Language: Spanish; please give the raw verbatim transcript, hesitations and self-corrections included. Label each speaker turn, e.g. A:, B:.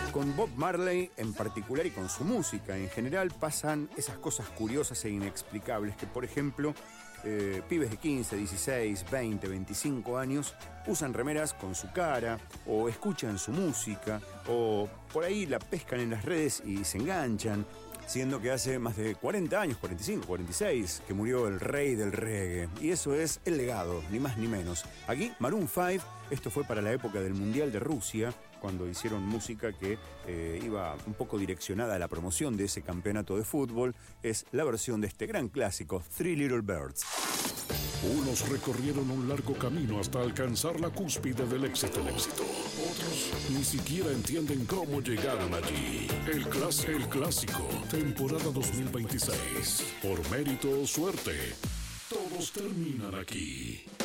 A: Con Bob Marley en particular y con su música en general pasan esas cosas curiosas e inexplicables que, por ejemplo, eh, pibes de quince, dieciséis, veinte, veinticinco años usan remeras con su cara o escuchan su música o por ahí la pescan en las redes y se enganchan, siendo que hace más de cuarenta años, cuarenta y cinco, cuarenta y seis, que murió el rey del reggae. Y eso es el legado, ni más ni menos. Aquí, Maroon cinco, esto fue para la época del Mundial de Rusia, cuando hicieron música que eh, iba un poco direccionada a la promoción de ese campeonato de fútbol. Es la versión de este gran clásico, Three Little Birds.
B: Unos recorrieron un largo camino hasta alcanzar la cúspide del éxito. Otros ni siquiera entienden cómo llegaron allí. El, clas- el clásico, temporada dos mil veintiséis. Por mérito o suerte, todos terminan aquí.